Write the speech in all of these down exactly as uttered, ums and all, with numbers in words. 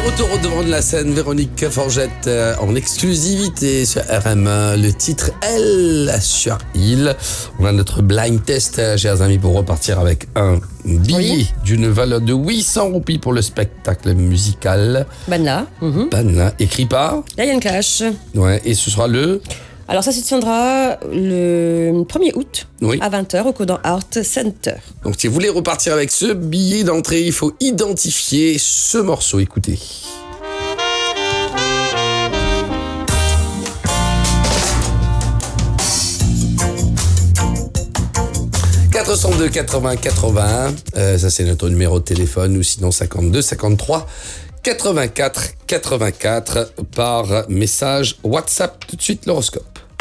retour au devant de la scène, Véronique Forget euh, en exclusivité sur R M un, le titre Elle sur Il. On a notre blind test, euh, chers amis, pour repartir avec un billet oui. d'une valeur de huit cents roupies pour le spectacle musical. Banla. Mm-hmm. Banla, écrit par Diane Clash. Ouais, et ce sera le... Alors ça se tiendra le premier août oui. à vingt heures au Codan Art Center. Donc si vous voulez repartir avec ce billet d'entrée, il faut identifier ce morceau. Écoutez. quatre cent deux quatre-vingts quatre-vingt-un, euh, ça c'est notre numéro de téléphone, ou sinon cinquante-deux cinquante-trois quatre-vingt-quatre quatre-vingt-quatre par message WhatsApp. Tout de suite l'horoscope.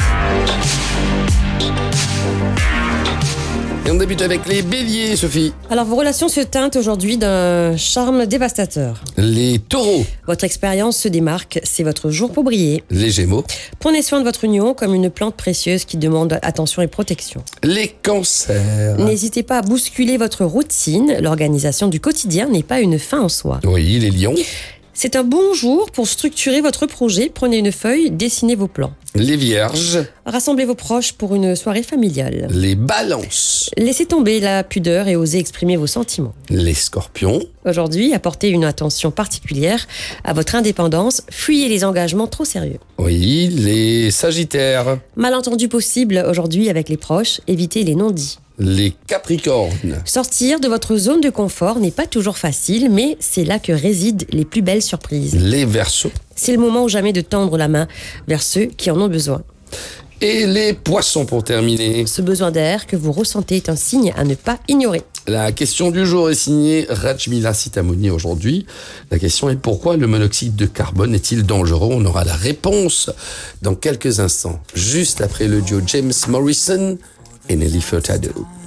Et on débute avec les béliers, Sophie. Alors, vos relations se teintent aujourd'hui d'un charme dévastateur. Les taureaux. Votre expérience se démarque, c'est votre jour pour briller. Les gémeaux. Prenez soin de votre union comme une plante précieuse qui demande attention et protection. Les cancers. N'hésitez pas à bousculer votre routine, l'organisation du quotidien n'est pas une fin en soi. Oui, les lions. C'est un bon jour pour structurer votre projet. Prenez une feuille, dessinez vos plans. Les vierges. Rassemblez vos proches pour une soirée familiale. Les balances. Laissez tomber la pudeur et osez exprimer vos sentiments. Les scorpions. Aujourd'hui, apportez une attention particulière à votre indépendance. Fuyez les engagements trop sérieux. Oui, les sagittaires. Malentendu possible aujourd'hui avec les proches. Évitez les non-dits. Les capricornes. Sortir de votre zone de confort n'est pas toujours facile, mais c'est là que résident les plus belles surprises. Les verseaux. C'est le moment ou jamais de tendre la main vers ceux qui en ont besoin. Et les poissons pour terminer. Ce besoin d'air que vous ressentez est un signe à ne pas ignorer. La question du jour est signée Rajmila Sitamoni aujourd'hui. La question est: pourquoi le monoxyde de carbone est-il dangereux? On aura la réponse dans quelques instants, juste après le duo James Morrison et Nelly Furtado.